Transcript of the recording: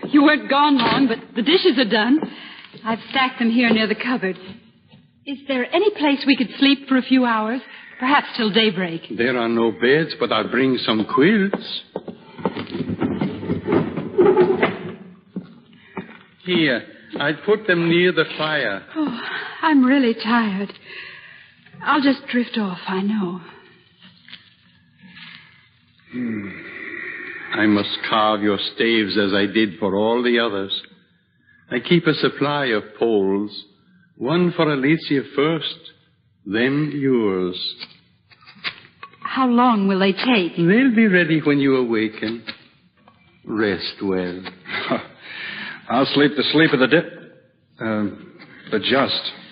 You weren't gone long, but the dishes are done. I've stacked them here near the cupboard. Is there any place we could sleep for a few hours? Perhaps till daybreak. There are no beds, but I'll bring some quilts. Here, I put them near the fire. Oh, I'm really tired. I'll just drift off, I know. I must carve your staves as I did for all the others. I keep a supply of poles. One for Alicia first, then yours. How long will they take? They'll be ready when you awaken. Rest well. I'll sleep the sleep of the but just.